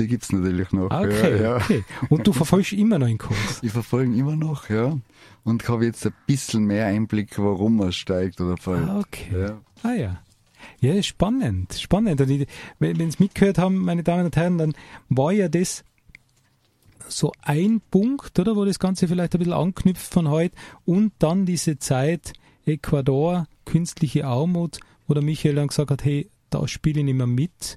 die gibt's natürlich noch. Okay, ja. okay. Und du verfolgst immer noch den Kurs? Ich verfolge ihn immer noch, ja. Und habe jetzt ein bisschen mehr Einblick, warum er steigt oder fällt. Okay. Ja. Ja. Ja, spannend. Und wenn Sie mitgehört haben, meine Damen und Herren, dann war ja das so ein Punkt, oder, wo das Ganze vielleicht ein bisschen anknüpft von heute, und dann diese Zeit Ecuador, künstliche Armut, wo der Michael dann gesagt hat, hey, da spiele ich nicht mehr mit,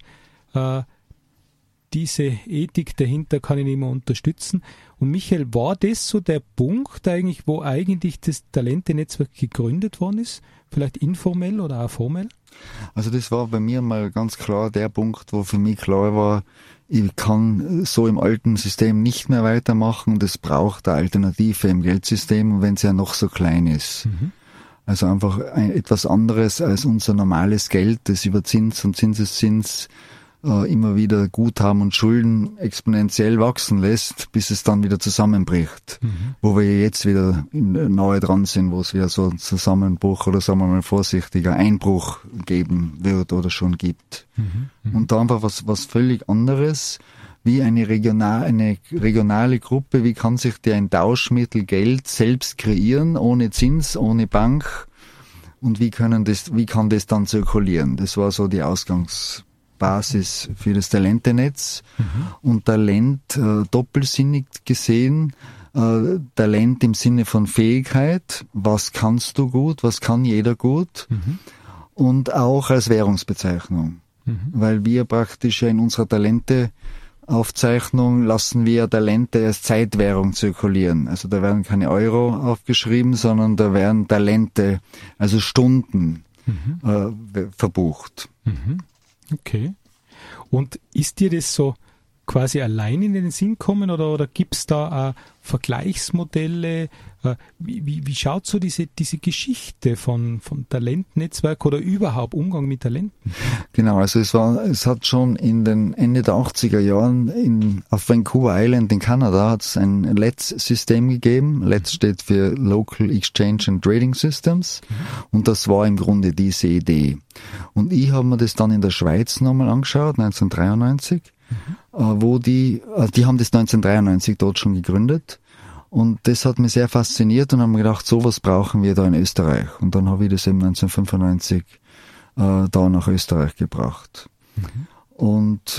diese Ethik dahinter kann ich nicht mehr unterstützen. Und Michael, war das so der Punkt eigentlich, wo eigentlich das Talente-Netzwerk gegründet worden ist? Vielleicht informell oder auch formell? Also das war bei mir mal ganz klar der Punkt, wo für mich klar war, ich kann so im alten System nicht mehr weitermachen. Das braucht eine Alternative im Geldsystem, wenn es ja noch so klein ist. Mhm. Also einfach etwas anderes als unser normales Geld, das über Zins und Zinseszins immer wieder Guthaben und Schulden exponentiell wachsen lässt, bis es dann wieder zusammenbricht. Mhm. Wo wir jetzt wieder nahe dran sind, wo es wieder so einen Zusammenbruch oder sagen wir mal vorsichtiger Einbruch geben wird oder schon gibt. Mhm. Und da einfach was völlig anderes, wie eine regionale Gruppe, wie kann sich die ein Tauschmittel Geld selbst kreieren, ohne Zins, ohne Bank, und wie kann das dann zirkulieren? Das war so die Ausgangsbasis für das Talentenetz. Mhm. Und Talent doppelsinnig gesehen, Talent im Sinne von Fähigkeit, was kannst du gut, was kann jeder gut, und auch als Währungsbezeichnung, weil wir praktisch ja in unserer Talente-Aufzeichnung lassen wir Talente als Zeitwährung zirkulieren. Also da werden keine Euro aufgeschrieben, sondern da werden Talente, also Stunden verbucht. Mhm. Okay. Und ist dir das so quasi allein in den Sinn kommen oder gibt's da Vergleichsmodelle? Wie schaut so diese Geschichte vom Talentnetzwerk oder überhaupt Umgang mit Talenten? Genau, also es hat schon in den Ende der 80er Jahren auf Vancouver Island in Kanada hat es ein LETS-System gegeben. LETS steht für Local Exchange and Trading Systems, und das war im Grunde diese Idee. Und ich habe mir das dann in der Schweiz nochmal angeschaut, 1993. Wo die haben das 1993 dort schon gegründet, und das hat mich sehr fasziniert, und haben mir gedacht, sowas brauchen wir da in Österreich. Und dann habe ich das eben 1995 da nach Österreich gebracht. Und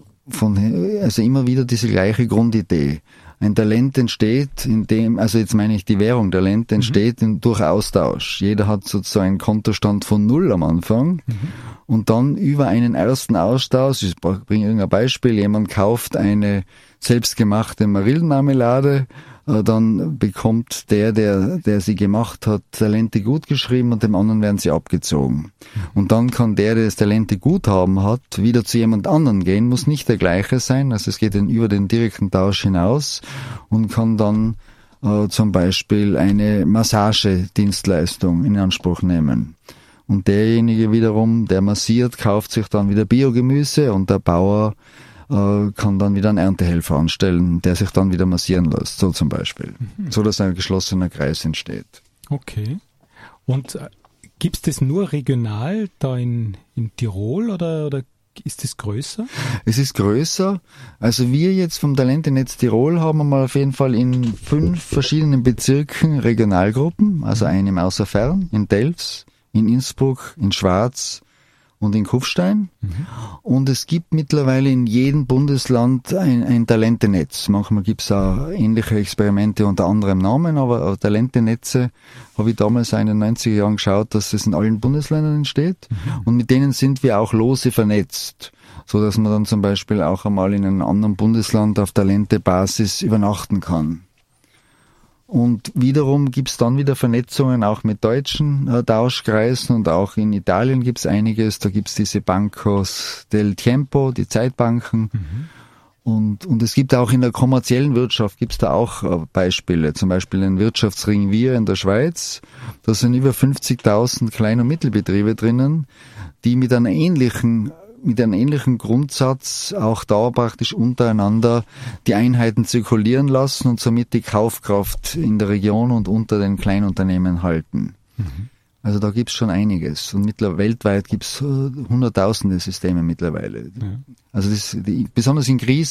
also immer wieder diese gleiche Grundidee. Ein Talent entsteht, also jetzt meine ich die Währung, Talent entsteht durch Austausch. Jeder hat sozusagen einen Kontostand von 0 am Anfang, und dann über einen ersten Austausch, ich bringe irgendein Beispiel, jemand kauft eine selbstgemachte Marillenmarmelade, dann bekommt der sie gemacht hat, Talente gut geschrieben, und dem anderen werden sie abgezogen. Und dann kann der das Talente Guthaben hat, wieder zu jemand anderen gehen, muss nicht der gleiche sein, also es geht über den direkten Tausch hinaus, und kann dann zum Beispiel eine Massagedienstleistung in Anspruch nehmen. Und derjenige wiederum, der massiert, kauft sich dann wieder Biogemüse, und der Bauer kann dann wieder einen Erntehelfer anstellen, der sich dann wieder massieren lässt, so zum Beispiel. So, dass ein geschlossener Kreis entsteht. Okay. Und gibt es das nur regional da in Tirol oder ist das größer? Es ist größer. Also wir jetzt vom Talentenetz Tirol haben mal auf jeden Fall in 5 verschiedenen Bezirken Regionalgruppen, also eine im Außerfern, in Delfs, in Innsbruck, in Schwaz und in Kufstein. Und es gibt mittlerweile in jedem Bundesland ein Talentenetz. Manchmal gibt es auch ähnliche Experimente unter anderem Namen, aber Talentenetze habe ich damals in den 90er Jahren geschaut, dass es in allen Bundesländern entsteht. Und mit denen sind wir auch lose vernetzt, so dass man dann zum Beispiel auch einmal in einem anderen Bundesland auf Talentebasis übernachten kann. Und wiederum gibt's dann wieder Vernetzungen auch mit deutschen Tauschkreisen, und auch in Italien gibt's einiges. Da gibt's diese Bancos del Tiempo, die Zeitbanken. Und es gibt auch in der kommerziellen Wirtschaft gibt's da auch Beispiele. Zum Beispiel den Wirtschaftsring Wir in der Schweiz. Da sind über 50.000 Klein- und Mittelbetriebe drinnen, die mit einem ähnlichen Grundsatz auch da praktisch untereinander die Einheiten zirkulieren lassen und somit die Kaufkraft in der Region und unter den Kleinunternehmen halten. Also da gibt's schon einiges, und weltweit gibt's hunderttausende Systeme mittlerweile. Also besonders in Krisen